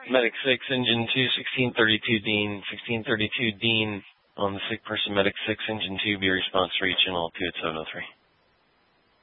Medic 6, Engine 2, 1632 Dean. 1632 Dean on the sick person, Medic 6, Engine 2, be response for each channel 2 at 703.